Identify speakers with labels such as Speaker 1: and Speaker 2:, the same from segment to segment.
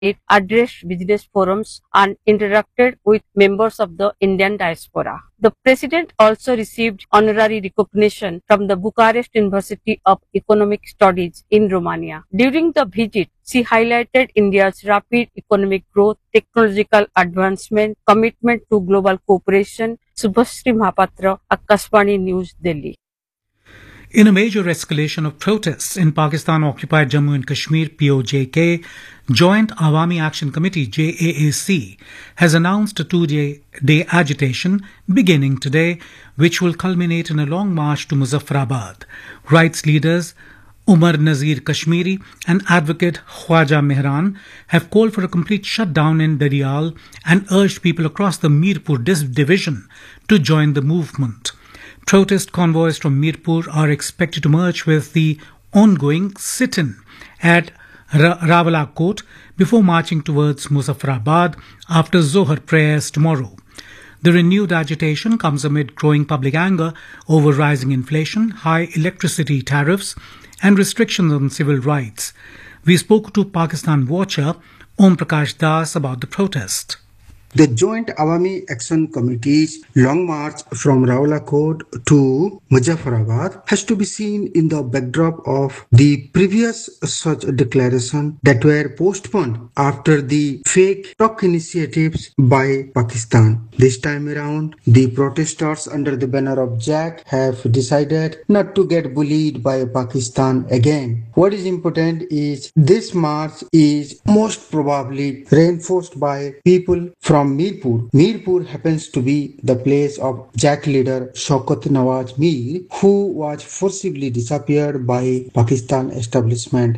Speaker 1: It addressed business forums and interacted with members of the Indian diaspora. The president also received honorary recognition from the Bucharest University of Economic Studies in Romania. During the visit, she highlighted India's rapid economic growth, technological advancement, commitment to global cooperation. Subhashree Mahapatra, Akashvani News, Delhi.
Speaker 2: In a major escalation of protests in Pakistan-occupied Jammu and Kashmir, POJK, Joint Awami Action Committee, JAAC, has announced a two-day agitation beginning today, which will culminate in a long march to Muzaffarabad. Rights leaders Umar Nazir Kashmiri and advocate Khwaja Mehran have called for a complete shutdown in Dadiyal and urged people across the Mirpur division to join the movement. Protest convoys from Mirpur are expected to merge with the ongoing sit-in at Rawalakot before marching towards Muzaffarabad after Zohar prayers tomorrow. The renewed agitation comes amid growing public anger over rising inflation, high electricity tariffs, and restrictions on civil rights. We spoke to Pakistan watcher Om Prakash Das about the protest.
Speaker 3: The Joint Awami Action Committee's long march from Rawalakot to Muzaffarabad has to be seen in the backdrop of the previous such declaration that were postponed after the fake talk initiatives by Pakistan. This time around, the protesters under the banner of JAC have decided not to get bullied by Pakistan again. What is important is this march is most probably reinforced by people from Mirpur. Mirpur happens to be the place of JAC leader Shaukat Nawaz Mir, who was forcibly disappeared by Pakistan establishment.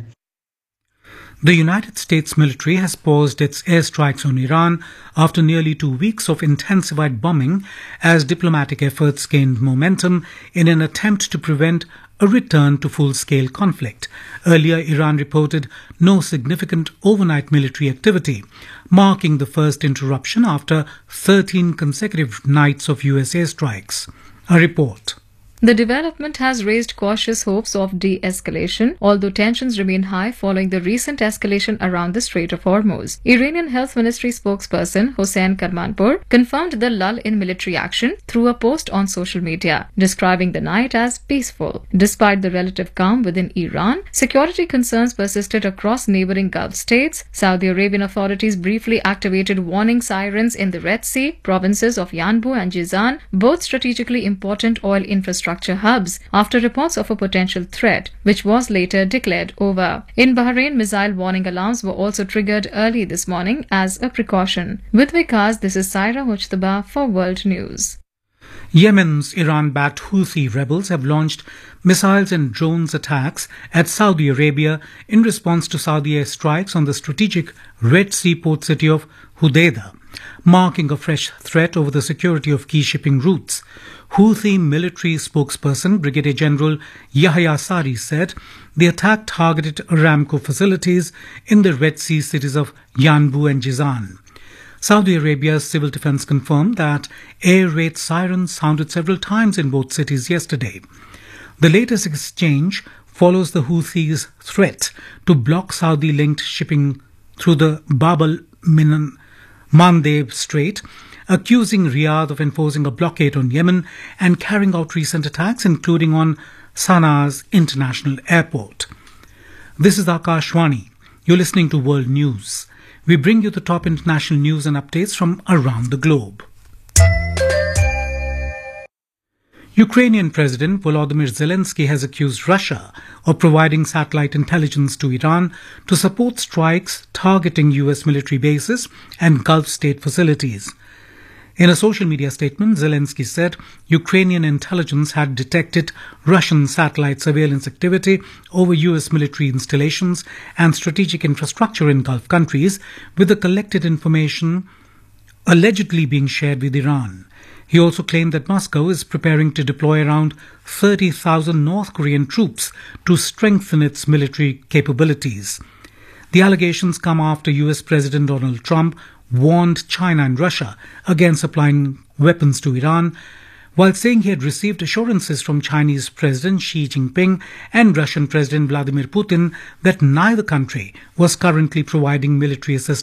Speaker 2: The United States military has paused its airstrikes on Iran after nearly 2 weeks of intensified bombing as diplomatic efforts gained momentum in an attempt to prevent a return to full-scale conflict. Earlier, Iran reported no significant overnight military activity, marking the first interruption after 13 consecutive nights of US airstrikes. A report.
Speaker 4: The development has raised cautious hopes of de-escalation, although tensions remain high following the recent escalation around the Strait of Hormuz. Iranian Health Ministry spokesperson Hossein Karmanpour confirmed the lull in military action through a post on social media, describing the night as peaceful. Despite the relative calm within Iran, security concerns persisted across neighboring Gulf states. Saudi Arabian authorities briefly activated warning sirens in the Red Sea, provinces of Yanbu and Jizan, both strategically important oil infrastructure hubs, after reports of a potential threat, which was later declared over. In Bahrain, missile warning alarms were also triggered early this morning as a precaution. With Vikas, this is Saira Mujtaba for World News.
Speaker 2: Yemen's Iran-backed Houthi rebels have launched missiles and drones attacks at Saudi Arabia in response to Saudi airstrikes on the strategic Red Sea port city of Hodeidah, marking a fresh threat over the security of key shipping routes. Houthi military spokesperson Brigadier General Yahya Sari said the attack targeted Aramco facilities in the Red Sea cities of Yanbu and Jizan. Saudi Arabia's civil defense confirmed that air raid sirens sounded several times in both cities yesterday. The latest exchange follows the Houthis' threat to block Saudi-linked shipping through the Bab al-Mandeb Strait, accusing Riyadh of enforcing a blockade on Yemen and carrying out recent attacks, including on Sanaa's international airport. This is Akashvani. You're listening to World News. We bring you the top international news and updates from around the globe. Ukrainian President Volodymyr Zelensky has accused Russia of providing satellite intelligence to Iran to support strikes targeting US military bases and Gulf state facilities. In a social media statement, Zelensky said Ukrainian intelligence had detected Russian satellite surveillance activity over US military installations and strategic infrastructure in Gulf countries, with the collected information allegedly being shared with Iran. He also claimed that Moscow is preparing to deploy around 30,000 North Korean troops to strengthen its military capabilities. The allegations come after US President Donald Trump warned China and Russia against supplying weapons to Iran, while saying he had received assurances from Chinese President Xi Jinping and Russian President Vladimir Putin that neither country was currently providing military assistance